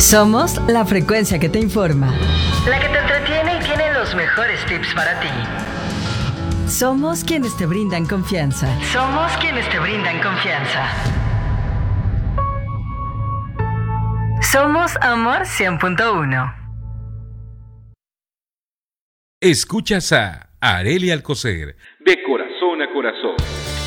Somos la frecuencia que te informa, la que te entretiene y tiene los mejores tips para ti. Somos quienes te brindan confianza. Somos quienes te brindan confianza. Somos Amor 100.1. Escuchas a Arely Alcocer, de corazón a corazón.